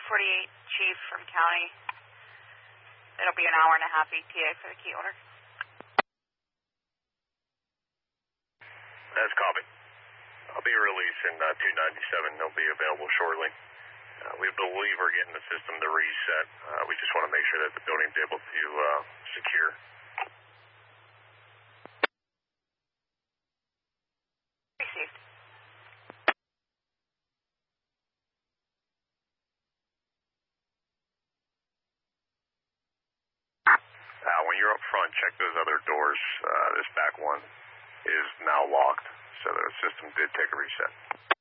248 Chief from County. It'll be an hour and a half ETA for the key order. That's copy. I'll be releasing 297. They'll be available shortly. We believe we're getting the system to reset. We just want to make sure that the building's able to secure. Received. When you're up front, check those other doors. This back one is now locked, so the system did take a reset.